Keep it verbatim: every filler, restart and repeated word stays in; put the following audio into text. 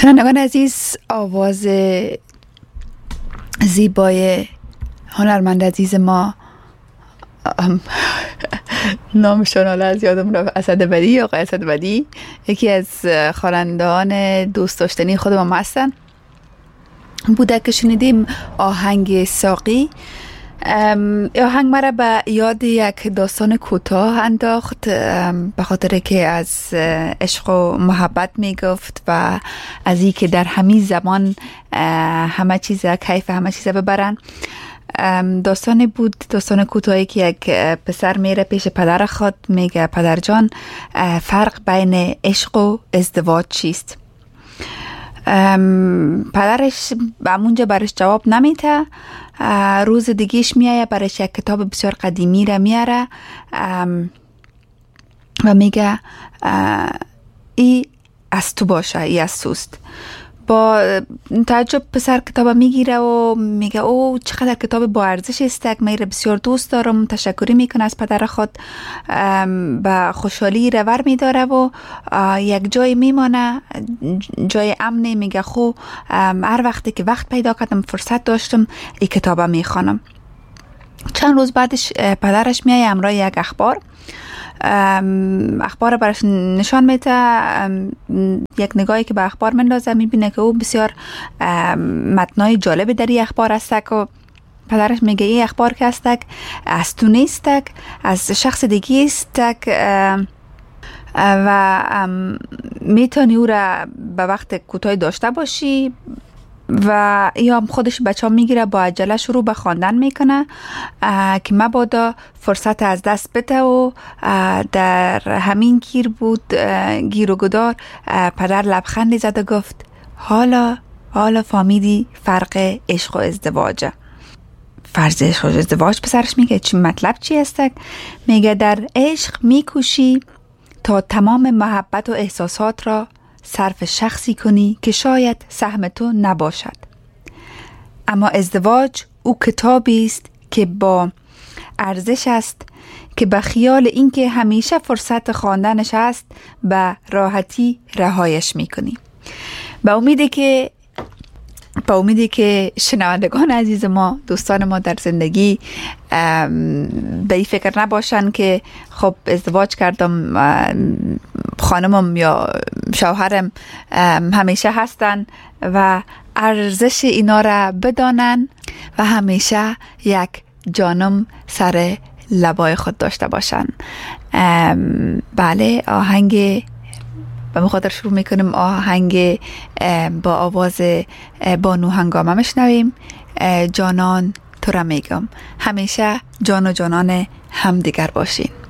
شنوندگان عزیز، آواز زیبای هنرمند عزیز ما، نامشون حالا از یادم رفت، اسدبدی یا آقای اسدبدی، یکی از خوانندگان دوست داشتنی خود ما هستن. بوده که شنیدیم آهنگ ساقی. آهنگ مرا به یاد یک داستان کوتاه انداخت، به خاطر که از عشق و محبت می گفت و از این که در همین زمان همه چیز کیف همه چیز ببرن. داستانی بود، داستان کوتاهی که یک پسر میره پیش پدر خود، میگه پدر جان، فرق بین عشق و ازدواج چیست؟ پدرش به اونجا برش جواب نمیده. روز دیگهش میایه برش یک کتاب بسیار قدیمی را میاره و میگه ای از تو باشه، ای از توست. با تعجب پسر کتاب میگیره و میگه او چقدر کتاب با ارزش است، من بسیار دوست دارم. تشکری میکنه از پدر خود، با خوشحالی رور میداره و یک جای میمانه، جای امنی. میگه خو هر وقتی که وقت پیدا کردم، فرصت داشتم، این کتاب میخوانم. چند روز بعدش پدرش میایه همراه یک اخبار اخبار برش نشان میده. یک نگاهی که به اخبار مندازه، میبینه که او بسیار متنای جالب در این اخبار است و پدرش میگه این اخبار که است از تو نیست، از شخص دیگه است و میتونی او را به وقت کوتاه داشته باشی. و یا خودش بچه ها میگیره، با عجله شروع به خواندن میکنه که مبادا فرصت از دست بده و در همین گیر بود، گیر و گدار. پدر لبخندی زد و گفت حالا حالا فهمیدی فرق عشق و ازدواجه. فرض عشق و ازدواج. پسرش میگه چی مطلب چی است؟ میگه در عشق میکوشی تا تمام محبت و احساسات را صرف شخصی کنی که شاید سهم تو نباشد، اما ازدواج او کتابی است که با ارزش است که به خیال اینکه همیشه فرصت خواندنش است به راحتی رهایش میکنی. با امیدی که با امیدی که شنوندگان عزیز ما، دوستان ما در زندگی به این فکر نباشن که خب ازدواج کردم، خانمم یا شوهرم همیشه هستن و ارزش اینا را بدانن و همیشه یک جانم سر لبای خود داشته باشن. بله، آهنگ به مخاطر شروع میکنیم. آهنگ با آواز بانو هنگامه میشنویم. جانان تو را میگم، همیشه جان و جانان همدیگر باشین.